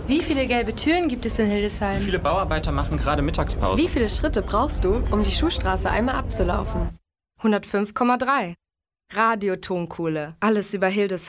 Wie viele gelbe Türen gibt es in Hildesheim? Wie viele Bauarbeiter machen gerade Mittagspause? Wie viele Schritte brauchst du, um die Schuhstraße einmal abzulaufen? 105,3. Radio Tonkohle. Alles über Hildesheim.